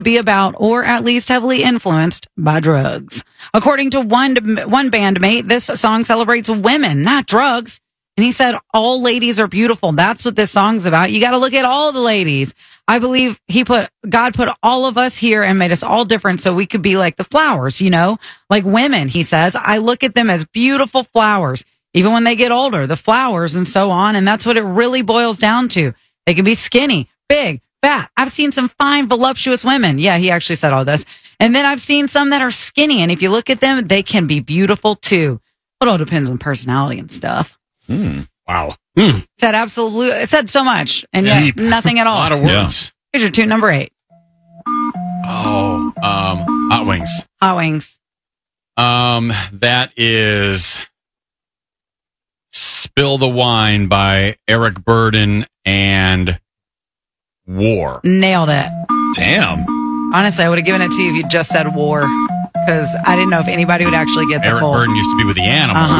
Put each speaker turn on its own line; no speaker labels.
be about or at least heavily influenced by drugs. According to one bandmate, this song celebrates women, not drugs. And he said, all ladies are beautiful. That's what this song's about. You got to look at all the ladies. I believe God put all of us here and made us all different so we could be like the flowers, like women, he says. I look at them as beautiful flowers, even when they get older, the flowers and so on. And that's what it really boils down to. They can be skinny, big, fat. I've seen some fine, voluptuous women. Yeah, he actually said all this. And then I've seen some that are skinny. And if you look at them, they can be beautiful too. It all depends on personality and stuff.
Wow.
It said so much, and yet nothing at all.
A lot of words.
Yeah. Here's your tune number 8.
Oh, Hot Wings.
Hot Wings.
That is Spill the Wine by Eric Burden and War.
Nailed it.
Damn.
Honestly, I would have given it to you if you just said War, because I didn't know if anybody would actually get the
Eric
full.
Burden used to be with the Animals.